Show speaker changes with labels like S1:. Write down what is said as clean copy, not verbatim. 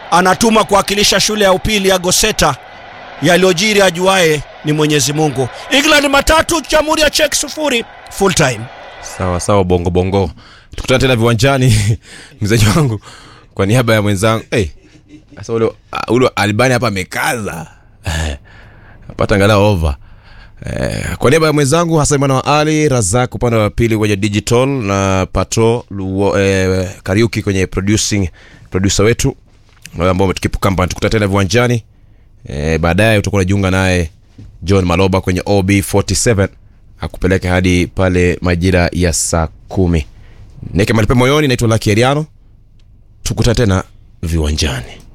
S1: anatuma kuwakilisha shule ya upili ya Goseta. Yaliojiri ajuae ni Mwenyezi Mungu. England 3, Jamhuri ya Czech 0 full time.
S2: Sawa bongo bongo. Tukutana tena viwanjani mzee wangu kwa niaba ya mwenzangu. Sasa ule Albania hapa amekaza. Apata angalau over. Kwa niaba ya mwenzangu Hassan Mwana wa Ali, Razak upande wa pili kwenye digital na Pato Kariuki kwenye producer wetu ambao tukipo kamba. Tukutana tena viwanjani. Baadaye utakuwa unajiunga naye John Maloba kwenye OB47 akupeleke hadi pale majira ya saa 10. Neke malipe moyoni, naitwa Lucky Eriano. Tukutane tena viwanjani.